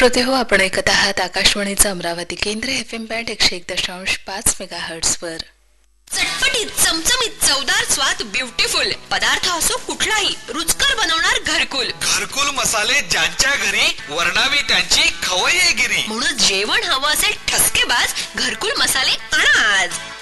श्रोते हो, आपण ऐकत आहात आकाशवाणीचं अमरावती केंद्र FM बँड 101.5 मेगाहर्ट्झ वर. चटपटीत, चमचमीत, चवदार स्वाद, ब्युटिफुल पदार्थ असो कुठलाही रुचकर बनवणार घरकुल. घरकुल मसाले ज्यांच्या घरी वर्णावी त्यांची खवय्येगिरी. म्हणून जेवण हवं असेल ठसकेबाज घरकुल मसाले आणा आज.